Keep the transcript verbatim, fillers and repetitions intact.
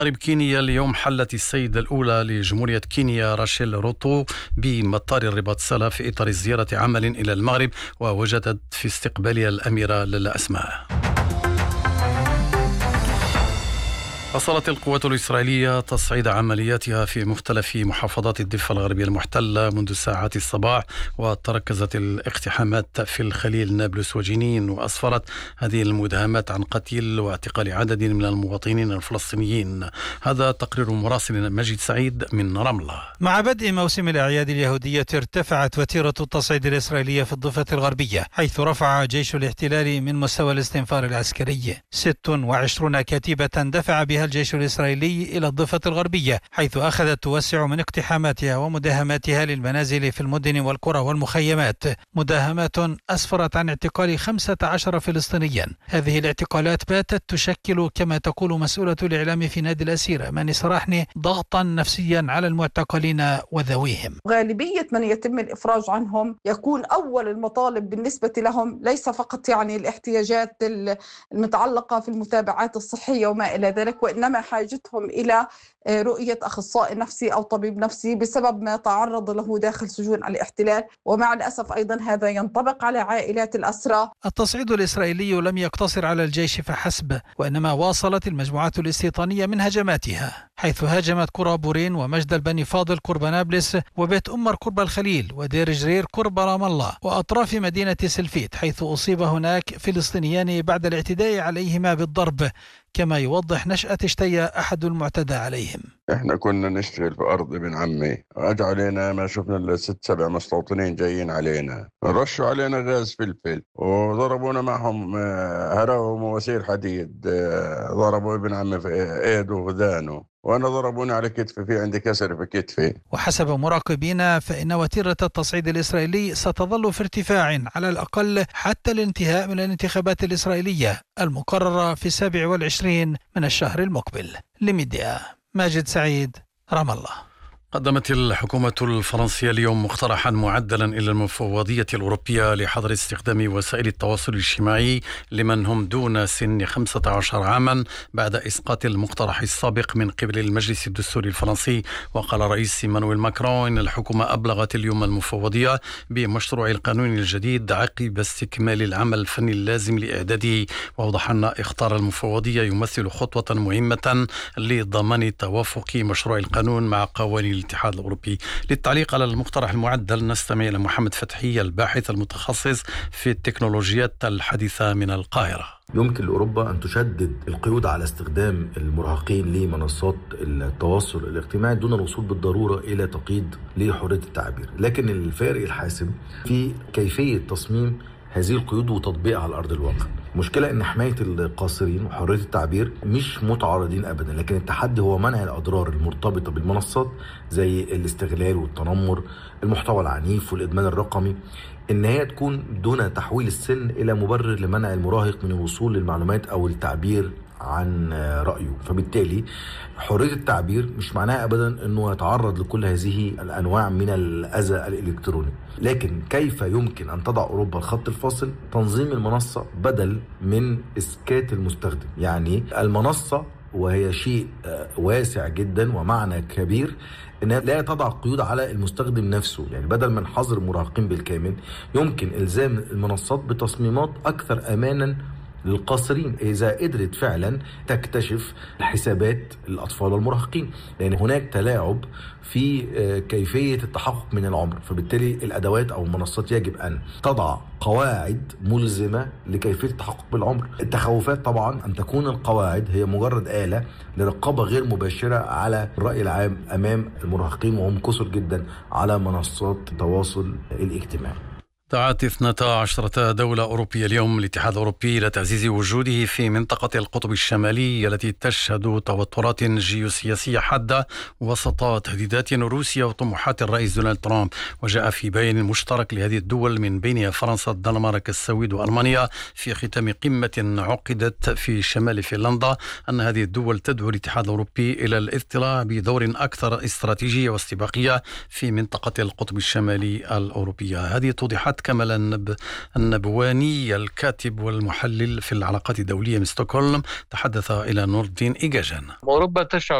مغرب كينيا اليوم حلت السيدة الأولى لجمهورية كينيا راشيل روتو بمطار الرباط سلا في إطار زيارة عمل إلى المغرب، ووجدت في استقبالها الأميرة لالا أسماء. واصلت القوات الإسرائيلية تصعيد عملياتها في مختلف محافظات الضفة الغربية المحتلة منذ ساعات الصباح، وتركزت الاقتحامات في الخليل نابلس وجنين، وأسفرت هذه المداهمات عن قتل واعتقال عدد من المواطنين الفلسطينيين. هذا تقرير مراسلنا ماجد سعيد من رملة. مع بدء موسم الأعياد اليهودية ارتفعت وتيرة التصعيد الإسرائيلية في الضفة الغربية، حيث رفع جيش الاحتلال من مستوى الاستنفار العسكري. ست وعشرين كتيبة دفع بها الجيش الإسرائيلي إلى الضفة الغربية، حيث أخذت توسع من اقتحاماتها ومداهماتها للمنازل في المدن والقرى والمخيمات، مداهمات أسفرت عن اعتقال خمسة عشر فلسطينيا. هذه الاعتقالات باتت تشكل كما تقول مسؤولة الإعلام في نادي الأسيرة ماني سراحني ضغطا نفسيا على المعتقلين وذويهم. غالبية من يتم الإفراج عنهم يكون أول المطالب بالنسبة لهم ليس فقط يعني الاحتياجات المتعلقة في المتابعات الصحية وما إلى ذلك، وإنما حاجتهم إلى رؤية أخصائي نفسي أو طبيب نفسي بسبب ما تعرض له داخل سجون الاحتلال. ومع الأسف أيضا هذا ينطبق على عائلات الأسرى. التصعيد الإسرائيلي لم يقتصر على الجيش فحسب، وإنما واصلت المجموعات الاستيطانية من هجماتها، حيث هاجمت قرى بورين ومجد البني فاضل قرب نابلس، وبيت أمر قرب الخليل، ودير جرير قرب رام الله، وأطراف مدينة سلفيت، حيث أصيب هناك فلسطينيان بعد الاعتداء عليهما بالضرب، كما يوضح نشأة شتيا أحد المعتدى عليهم. احنا كنا نشتغل في أرض ابن عمي، أجوا علينا ما شفنا إلا ست سبع مستوطنين جايين علينا، رشوا علينا غاز فلفل وضربونا معهم هراء ومواسير حديد، ضربوا ابن عمي في ايده وذانه، وأنا ضربوني على كتفي، في عندي كسر في كتفي. وحسب مراقبين فإن وتيرة التصعيد الإسرائيلي ستظل في ارتفاع على الأقل حتى الانتهاء من الانتخابات الإسرائيلية المقررة في السابع والعشرين من الشهر المقبل. لميديا ماجد سعيد، رام الله. قدمت الحكومة الفرنسية اليوم مقترحا معدلا إلى المفوضية الأوروبية لحظر استخدام وسائل التواصل الاجتماعي لمن هم دون سن خمسة عشر عاما بعد إسقاط المقترح السابق من قبل المجلس الدستوري الفرنسي. وقال الرئيس مانويل ماكرون إن الحكومة أبلغت اليوم المفوضية بمشروع القانون الجديد عقب استكمال العمل الفني اللازم لإعداده. وأوضح أن إخطار المفوضية يمثل خطوة مهمة لضمان توافق مشروع القانون مع قوانين الاتحاد الأوروبي. للتعليق على المقترح المعدل نستمع إلى محمد فتحي الباحث المتخصص في التكنولوجيات الحديثة من القاهرة. يمكن لأوروبا أن تشدد القيود على استخدام المراهقين لمنصات التواصل الاجتماعي دون الوصول بالضرورة إلى تقييد لحرية التعبير، لكن الفارق الحاسم في كيفية تصميم هذه القيود وتطبيقها على أرض الواقع. مشكلة ان حماية القاصرين وحرية التعبير مش متعارضين ابدا، لكن التحدي هو منع الاضرار المرتبطة بالمنصات زي الاستغلال والتنمر، المحتوى العنيف والادمان الرقمي، ان هي تكون دون تحويل السن الى مبرر لمنع المراهق من الوصول للمعلومات او التعبير عن رأيه. فبالتالي حرية التعبير مش معناها أبدا أنه يتعرض لكل هذه الأنواع من الأذى الإلكتروني، لكن كيف يمكن أن تضع أوروبا الخط الفاصل؟ تنظيم المنصة بدل من إسكات المستخدم. يعني المنصة وهي شيء واسع جدا ومعنى كبير إنها لا تضع قيود على المستخدم نفسه. يعني بدل من حظر المراهقين بالكامل يمكن إلزام المنصات بتصميمات أكثر أمانا للقاصرين إذا قدرت فعلا تكتشف حسابات الأطفال والمراهقين، لأن هناك تلاعب في كيفية التحقق من العمر. فبالتالي الأدوات أو المنصات يجب أن تضع قواعد ملزمة لكيفية التحقق بالعمر. التخوفات طبعا أن تكون القواعد هي مجرد آلة لرقابة غير مباشرة على الرأي العام أمام المراهقين، وهم كثر جدا على منصات التواصل الاجتماعي. دعت اثنتا عشرة دولة أوروبية اليوم الاتحاد الأوروبي إلى تعزيز وجوده في منطقة القطب الشمالي التي تشهد توترات جيوسياسية حادة وسط تهديدات روسيا وطموحات الرئيس دونالد ترامب. وجاء في بيان مشترك لهذه الدول من بينها فرنسا، الدنمارك، السويد وألمانيا في ختام قمة عقدت في شمال فنلندا أن هذه الدول تدعو الاتحاد الأوروبي إلى الاطلاع بدور أكثر استراتيجية واستباقية في منطقة القطب الشمالي الأوروبية. هذه توضيحات محمد كمال النب... النبواني الكاتب والمحلل في العلاقات الدولية من ستوكهولم تحدث إلى نور الدين إيجاجان. أوروبا تشعر